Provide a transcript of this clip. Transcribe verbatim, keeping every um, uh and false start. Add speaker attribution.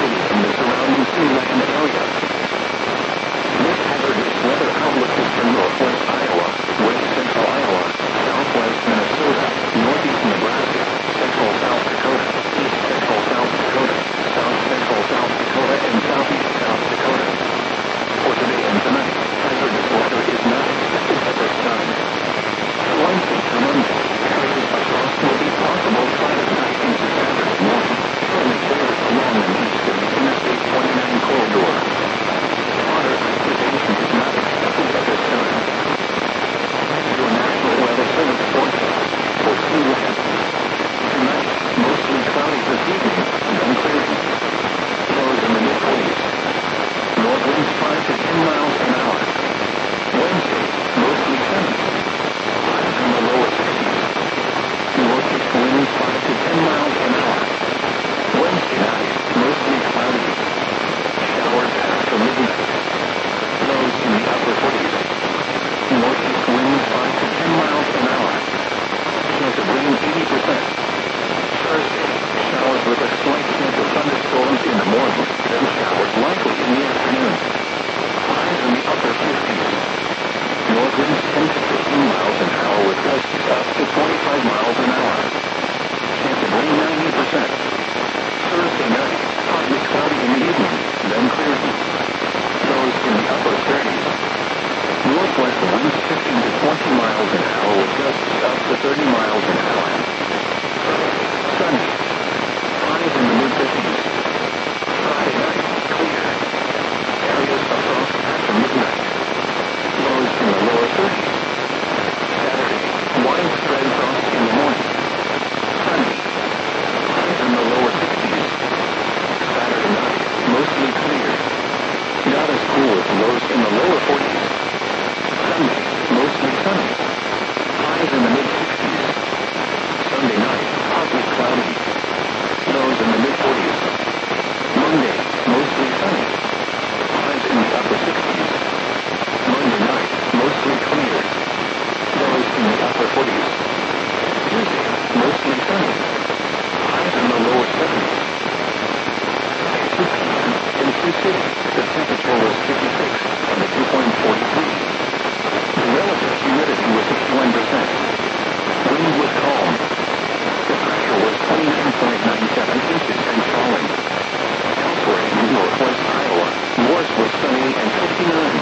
Speaker 1: City and the surrounding Siouxland area. This hazardous weather outlook is for northwest Iowa, west central Iowa, southwest Minnesota, northeast Nebraska, central South Dakota, east central South Dakota, south central South Dakota, and southeast South Dakota. For today and tonight, hazardous weather is not expected at this time. Wednesday through Monday, areas of frost will be possible Friday night into Saturday morning, currently clear along and east of the Interstate twenty-nine corridor. Water precipitation is not expected at this time. Your National Weather Service forecast for Siouxland. Tonight, mostly cloudy this evening, then clearing. Lows in the mid-forties. North winds five to ten miles an hour. Wednesday, mostly sunny. Highs in the lower sixties. Northeast winds five to ten miles an hour. Wednesday night, mostly cloudy. Showers after midnight. Lows in the upper forties. Northeast winds five to ten miles an hour. Chance of rain eighty percent. Thursday, showers with a slight chance of thunderstorms in the morning, then showers likely in the afternoon. Highs in the upper fifties. North winds ten to fifteen miles an hour with gusts up to twenty-five miles an hour. Chance of rain ninety percent. Thursday night, partly cloudy in the evening, then clearing. Lows in the upper thirties. Northwest winds fifteen to twenty miles an hour with gusts up to thirty miles an hour. Sunny. Highs in the mid-fifties. Friday night, clear. Areas of frost after midnight. Lows in the lower thirties. Saturday, widespread frost in the morning. Sunny. Highs in the lower sixties. Saturday night, mostly clear. Not as cool as lows in the lower forties. Sunday, mostly sunny. Highs in the mid-sixties. Sunday night, partly cloudy. Lows in the mid-forties. Monday, mostly sunny. Highs in the upper sixties. Monday night, mostly clear. Lows in the upper forties. Tuesday, mostly sunny. Highs in the lower seventies. At two p m in Sioux City, the temperature was fifty-six and the dew point forty-three. The relative humidity was sixty-one percent. Wind was calm. The pressure was twenty-nine point nine seven inches and falling. Elsewhere in northwest Iowa, Morris was sunny and fifty-nine.